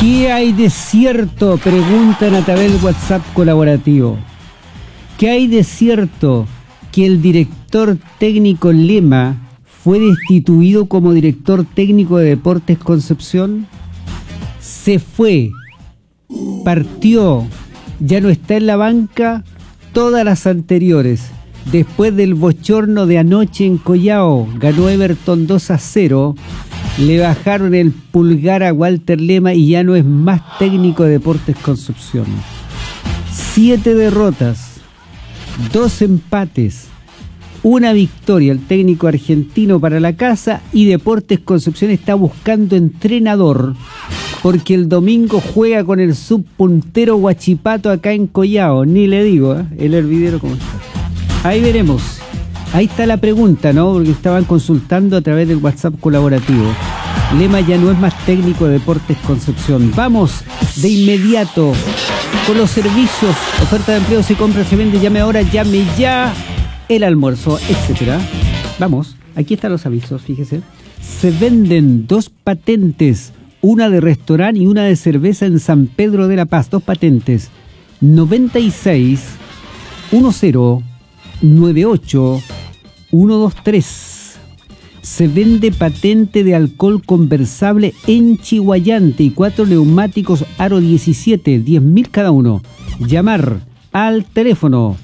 ¿Qué hay de cierto? Preguntan a través del WhatsApp colaborativo. ¿Qué hay de cierto que el director técnico Lema fue destituido como director técnico de Deportes Concepción? Se fue, partió, ya no está en la banca todas las anteriores. Después del bochorno de anoche en Collao, ganó Everton 2-0. Le bajaron el pulgar a Walter Lema y ya no es más técnico de Deportes Concepción. 7 derrotas, 2 empates, 1 victoria el técnico argentino para la casa, y Deportes Concepción está buscando entrenador porque el domingo juega con el subpuntero Huachipato acá en Collao. Ni le digo, el hervidero cómo está. Ahí veremos. Ahí está la pregunta, ¿no? Porque estaban consultando a través del WhatsApp colaborativo. Lema ya no es más técnico de Deportes Concepción. Vamos de inmediato con los servicios. Oferta de empleo, se compra, se vende, llame ahora, llame ya, el almuerzo, etcétera. Vamos, aquí están los avisos, fíjese. Se venden 2 patentes, una de restaurante y una de cerveza en San Pedro de la Paz. 2 patentes. 96 10 98 123. Se vende patente de alcohol conversable en Chihuayante y 4 neumáticos Aro 17, 10.000 cada uno. Llamar al teléfono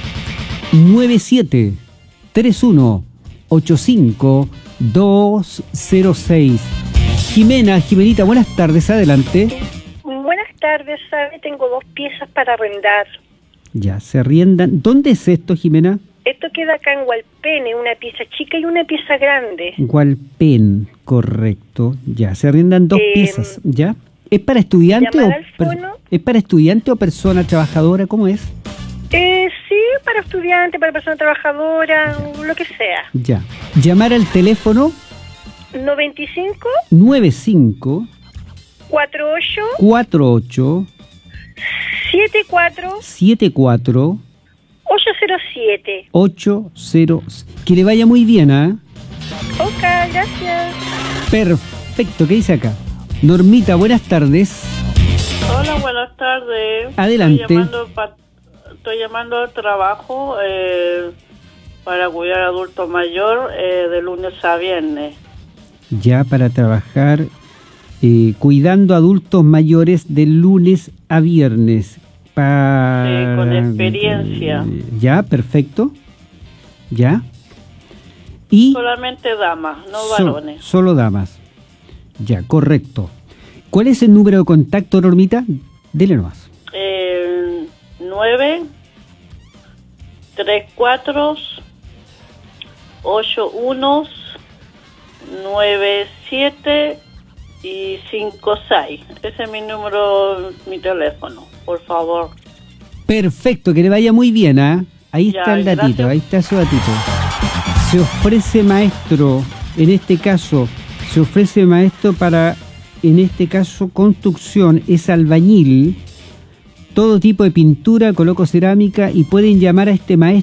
97 31 85 206. Jimenita, buenas tardes, adelante. Buenas tardes, ¿sabe? Tengo 2 piezas para arrendar. Ya, se arriendan. ¿Dónde es esto, Jimena? Esto queda acá en Hualpene, una pieza chica y una pieza grande. Hualpén, correcto. Ya, se arriendan 2 piezas, ¿ya? ¿Es para estudiante ¿Es para estudiante o persona trabajadora? ¿Cómo es? Sí, para estudiante, para persona trabajadora, lo que sea. Ya. Llamar al teléfono 95 48 74 80. Que le vaya muy bien, ¿ah? Ok, gracias. Perfecto, ¿qué dice acá? Normita, buenas tardes. Hola, buenas tardes. Adelante. Estoy llamando al trabajo para cuidar a adulto mayor de lunes a viernes. Ya, para trabajar cuidando adultos mayores de lunes a viernes. Sí, con experiencia. Ya, perfecto. Ya. Y solamente damas, no varones. Solo damas. Ya, correcto. ¿Cuál es el número de contacto, Normita? Dele nomás. 9 34 81 97 y 56. Ese es mi número, mi teléfono, por favor. Perfecto, que le vaya muy bien, ¿ah? Ahí ya, está el datito, gracias. Ahí está su datito. Se ofrece maestro, en este caso, para, en este caso, construcción, es albañil, todo tipo de pintura, coloco cerámica, y pueden llamar a este maestro